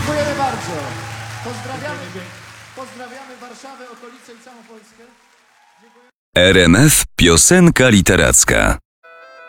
Dziękujemy bardzo. Pozdrawiamy Warszawę, okolice i całą Polskę. RMF Piosenka Literacka.